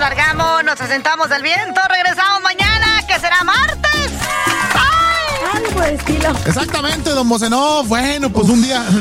largamos, nos asentamos del viento, regresamos mañana, que será martes. ¡Ay! Algo de estilo. Exactamente, don Bocenov. Bueno, pues un día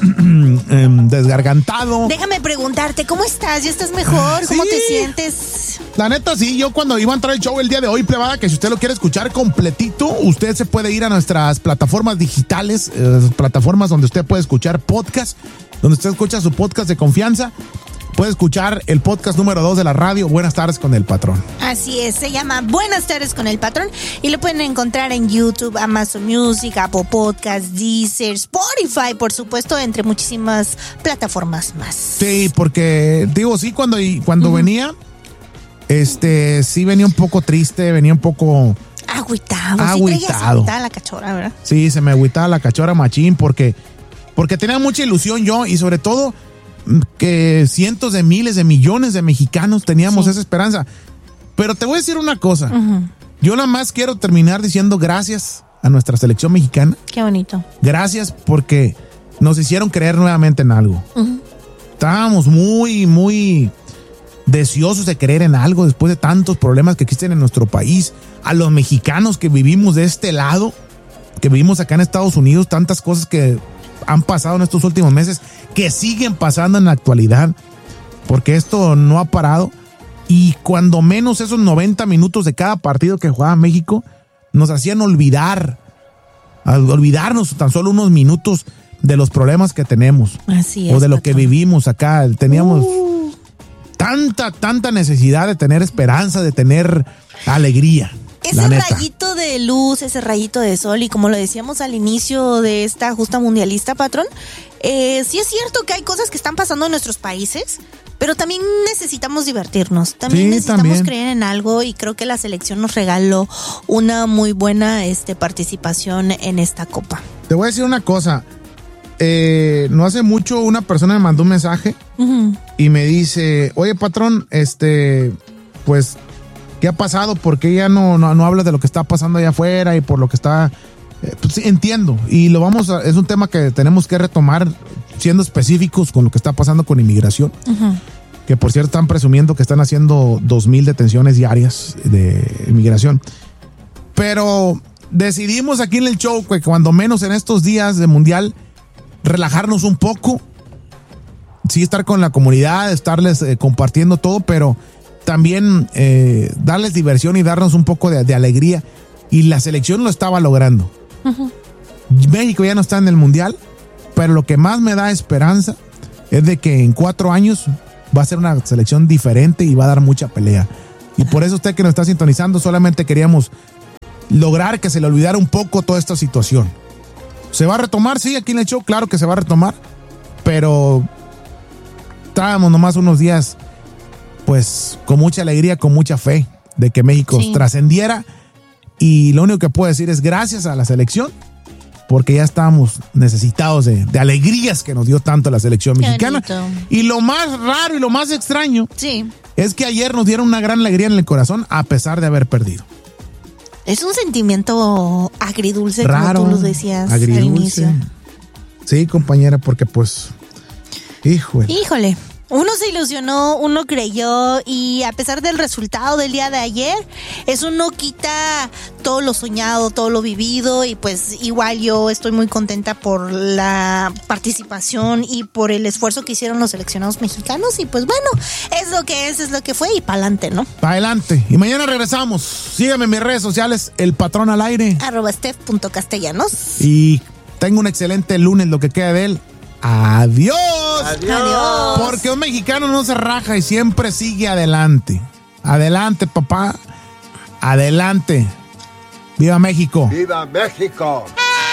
desgargantado. Déjame preguntarte, ¿cómo estás? ¿Ya estás mejor? ¿Cómo te sientes? La neta, sí, yo cuando iba a entrar el show el día de hoy, plebada, que si usted lo quiere escuchar completito, usted se puede ir a nuestras plataformas digitales, plataformas donde usted puede escuchar podcast, donde usted escucha su podcast de confianza. Puede escuchar el podcast número 2 de la radio, Buenas Tardes con el Patrón. Así es, se llama Buenas Tardes con el Patrón y lo pueden encontrar en YouTube, Amazon Music, Apple Podcasts, Deezer, Spotify, por supuesto, entre muchísimas plataformas más. Sí, porque, digo, sí, cuando venía, sí venía un poco triste, venía un poco... Agüitado. Sí, traías agüitada la cachorra, ¿verdad? Sí, se me agüitaba la cachorra machín porque tenía mucha ilusión yo y sobre todo... que cientos de miles de millones de mexicanos teníamos esa esperanza. Pero te voy a decir una cosa. Yo nada más quiero terminar diciendo gracias a nuestra selección mexicana. Qué bonito. Gracias porque nos hicieron creer nuevamente en algo. Estábamos muy, muy deseosos de creer en algo después de tantos problemas que existen en nuestro país. A los mexicanos que vivimos de este lado, que vivimos acá en Estados Unidos, tantas cosas que han pasado en estos últimos meses, que siguen pasando en la actualidad, porque esto no ha parado. Y cuando menos esos 90 minutos de cada partido que jugaba México nos hacían olvidarnos tan solo unos minutos de los problemas que tenemos. Así es, o de lo que vivimos acá. Teníamos tanta necesidad de tener esperanza, de tener alegría. Ese rayito de luz, ese rayito de sol, y como lo decíamos al inicio de esta justa mundialista, Patrón, sí es cierto que hay cosas que están pasando en nuestros países, pero también necesitamos divertirnos, también necesitamos creer en algo, y creo que la selección nos regaló una muy buena participación en esta copa. Te voy a decir una cosa, no hace mucho una persona me mandó un mensaje y me dice, oye, Patrón, pues... ¿qué ha pasado? ¿Por qué ya no hablas de lo que está pasando allá afuera y por lo que está? Pues sí, entiendo. Y es un tema que tenemos que retomar siendo específicos con lo que está pasando con inmigración. Que por cierto están presumiendo que están haciendo 2,000 detenciones diarias de inmigración. Pero decidimos aquí en el show que cuando menos en estos días de mundial relajarnos un poco. Sí, estar con la comunidad, estarles compartiendo todo, pero también darles diversión y darnos un poco de alegría. Y la selección lo estaba logrando. México ya no está en el mundial, pero lo que más me da esperanza es de que en 4 años va a ser una selección diferente y va a dar mucha pelea. Y por eso usted que nos está sintonizando, solamente queríamos lograr que se le olvidara un poco toda esta situación. ¿Se va a retomar? Sí, aquí en el show, claro que se va a retomar, pero estábamos nomás unos días pues con mucha alegría, con mucha fe de que México trascendiera, y lo único que puedo decir es gracias a la selección, porque ya estábamos necesitados de alegrías que nos dio tanto la selección mexicana. Y lo más raro y lo más extraño es que ayer nos dieron una gran alegría en el corazón a pesar de haber perdido. Es un sentimiento agridulce, raro, como tú lo decías al inicio. Sí, compañera, porque pues Híjole. Uno se ilusionó, uno creyó, y a pesar del resultado del día de ayer, eso no quita todo lo soñado, todo lo vivido, y pues igual yo estoy muy contenta por la participación y por el esfuerzo que hicieron los seleccionados mexicanos, y pues bueno, es lo que fue, y pa'lante, ¿no? Pa'lante. Y mañana regresamos. Síganme en mis redes sociales, El Patrón al aire. @steph.castellanos. Y tengo un excelente lunes, lo que queda de él. Adiós. Adiós. Porque un mexicano no se raja y siempre sigue adelante. Adelante, papá. Adelante. ¡Viva México! ¡Viva México!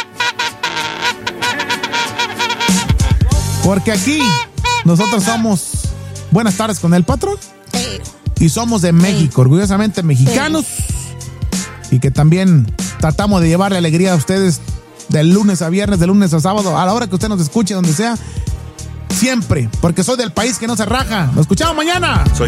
Porque aquí nosotros somos Buenas Tardes con el Patrón. Y somos de México, orgullosamente mexicanos. Y que también tratamos de llevarle alegría a ustedes de lunes a viernes, de lunes a sábado, a la hora que usted nos escuche, donde sea. Siempre, porque soy del país que no se raja. Nos escuchamos mañana. Soy